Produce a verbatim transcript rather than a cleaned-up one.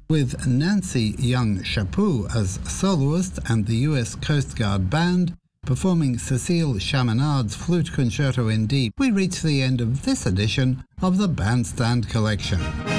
with Nancy Young Chaput as soloist and the U S Coast Guard Band performing Cécile Chaminade Flute Concerto in D. We reach the end of this edition of the Bandstand Collection.